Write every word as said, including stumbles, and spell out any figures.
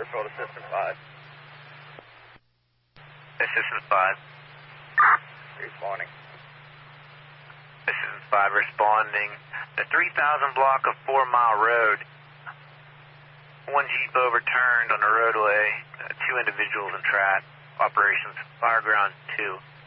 Patrol to System five. Assistant five. Responding. Assistant five responding. The three thousand block of Four Mile Road. One Jeep overturned on the roadway. Uh, two individuals in track. Operations Fireground two.